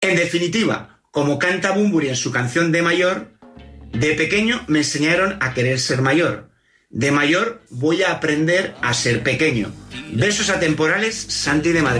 En definitiva, como canta Bunbury en su canción de mayor, de pequeño me enseñaron a querer ser mayor. De mayor voy a aprender a ser pequeño. Besos atemporales, Santi de Madrid.